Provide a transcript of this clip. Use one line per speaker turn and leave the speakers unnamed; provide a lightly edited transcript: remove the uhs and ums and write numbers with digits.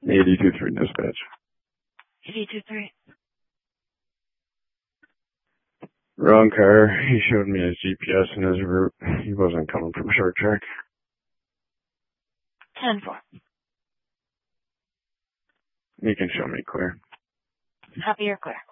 82-3 dispatch.
82-3.
Wrong car. He showed me his GPS and his route. He wasn't coming from Short Track.
10-4.
You can show me clear.
Happy or clear?